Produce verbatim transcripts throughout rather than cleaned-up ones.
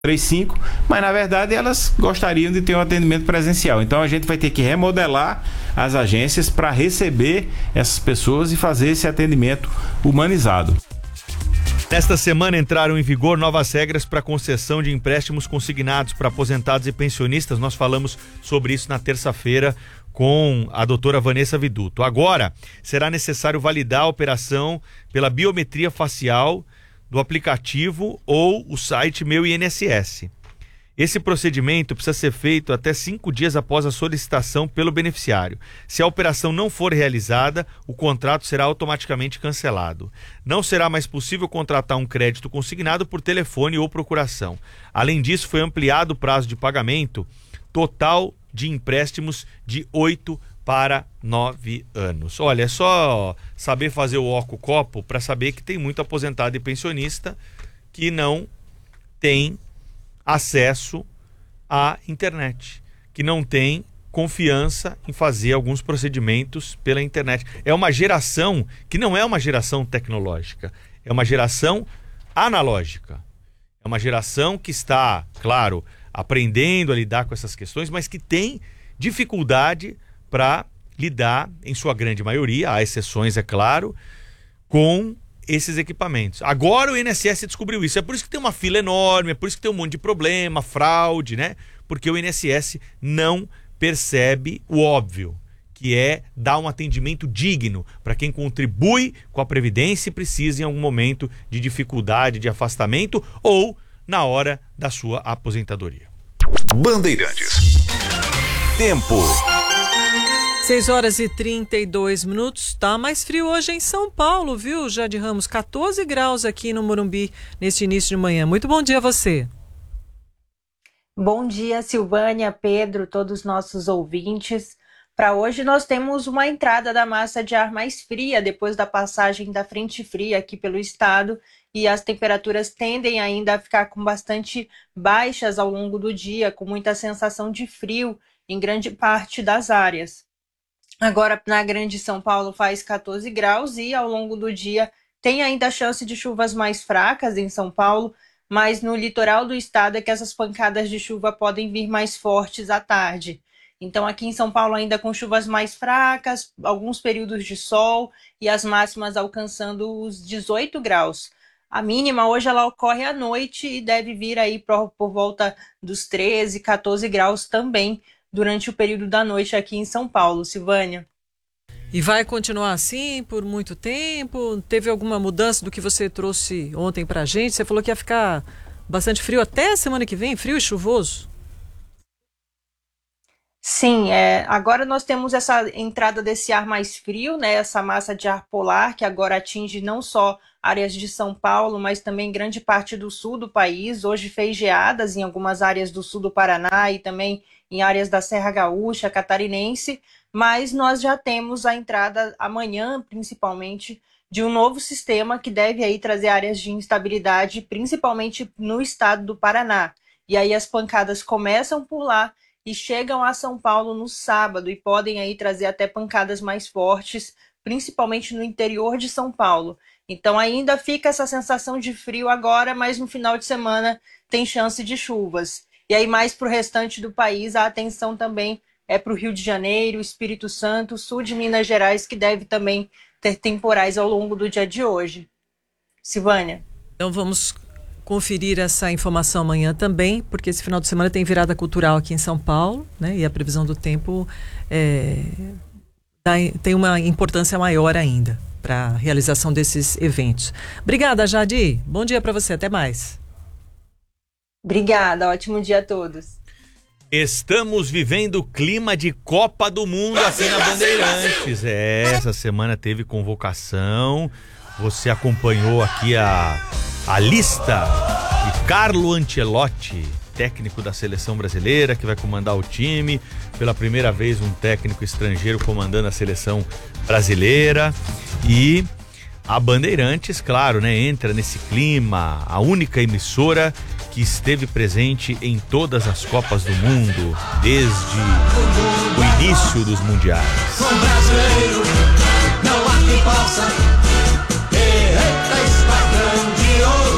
três cinco, mas na verdade elas gostariam de ter um atendimento presencial. Então a gente vai ter que remodelar as agências para receber essas pessoas e fazer esse atendimento humanizado. Nesta semana entraram em vigor novas regras para concessão de empréstimos consignados para aposentados e pensionistas. Nós falamos sobre isso na terça-feira com a doutora Vanessa Viduto. Agora, será necessário validar a operação pela biometria facial do aplicativo ou o site Meu I N S S. Esse procedimento precisa ser feito até cinco dias após a solicitação pelo beneficiário. Se a operação não for realizada, o contrato será automaticamente cancelado. Não será mais possível contratar um crédito consignado por telefone ou procuração. Além disso, foi ampliado o prazo de pagamento total de empréstimos de oito para nove anos. Olha, é só saber fazer o oco-copo para saber que tem muito aposentado e pensionista que não tem acesso à internet, que não tem confiança em fazer alguns procedimentos pela internet. É uma geração que não é uma geração tecnológica, é uma geração analógica. É uma geração que está, claro, aprendendo a lidar com essas questões, mas que tem dificuldade para lidar, em sua grande maioria, há exceções, é claro, com esses equipamentos. Agora o I N S S descobriu isso. É por isso que tem uma fila enorme, é por isso que tem um monte de problema, fraude, né? Porque o I N S S não percebe o óbvio, que é dar um atendimento digno para quem contribui com a Previdência e precisa em algum momento de dificuldade, de afastamento ou na hora da sua aposentadoria. Bandeirantes. Tempo. seis horas e trinta e dois minutos, tá mais frio hoje em São Paulo, viu, Jade Ramos? quatorze graus aqui no Morumbi neste início de manhã. Muito bom dia a você. Bom dia, Silvânia, Pedro, todos os nossos ouvintes. Para hoje nós temos uma entrada da massa de ar mais fria depois da passagem da frente fria aqui pelo estado e as temperaturas tendem ainda a ficar com bastante baixas ao longo do dia, com muita sensação de frio em grande parte das áreas. Agora, na Grande São Paulo faz quatorze graus e ao longo do dia tem ainda a chance de chuvas mais fracas em São Paulo, mas no litoral do estado é que essas pancadas de chuva podem vir mais fortes à tarde. Então aqui em São Paulo ainda com chuvas mais fracas, alguns períodos de sol e as máximas alcançando os dezoito graus. A mínima hoje ela ocorre à noite e deve vir aí por, por volta dos treze, quatorze graus também, durante o período da noite aqui em São Paulo, Silvânia. E vai continuar assim por muito tempo? Teve alguma mudança do que você trouxe ontem pra gente? Você falou que ia ficar bastante frio até a semana que vem, frio e chuvoso? Sim, é, agora nós temos essa entrada desse ar mais frio, né, essa massa de ar polar que agora atinge não só áreas de São Paulo, mas também grande parte do sul do país. Hoje fez geadas em algumas áreas do sul do Paraná e também em áreas da Serra Gaúcha, Catarinense, mas nós já temos a entrada amanhã, principalmente, de um novo sistema que deve aí trazer áreas de instabilidade, principalmente no estado do Paraná. E aí as pancadas começam por lá e chegam a São Paulo no sábado e podem aí trazer até pancadas mais fortes, principalmente no interior de São Paulo. Então ainda fica essa sensação de frio agora, mas no final de semana tem chance de chuvas. E aí mais para o restante do país, a atenção também é para o Rio de Janeiro, Espírito Santo, sul de Minas Gerais, que deve também ter temporais ao longo do dia de hoje. Silvânia. Então vamos conferir essa informação amanhã também, porque esse final de semana tem virada cultural aqui em São Paulo, né? E a previsão do tempo é, tem uma importância maior ainda para a realização desses eventos. Obrigada, Jadi. Bom dia para você. Até mais. Obrigada. Ótimo dia a todos. Estamos vivendo clima de Copa do Mundo aqui na Bandeirantes. É, essa semana teve convocação. Você acompanhou aqui a, a lista de Carlo Ancelotti, técnico da seleção brasileira, que vai comandar o time. Pela primeira vez, um técnico estrangeiro comandando a seleção brasileira. E a Bandeirantes, claro, né, entra nesse clima, a única emissora que esteve presente em todas as Copas do Mundo, desde o início dos mundiais. Com brasileiro, não há quem possa.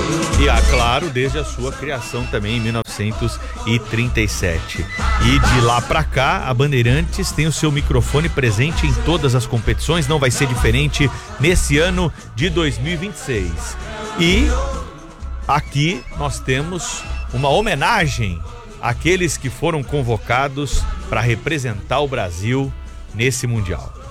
E, ah, claro, desde a sua criação também em mil novecentos e trinta e sete. E de lá pra cá, a Bandeirantes tem o seu microfone presente em todas as competições, não vai ser diferente nesse ano de dois mil e vinte e seis. E aqui nós temos uma homenagem àqueles que foram convocados para representar o Brasil nesse Mundial.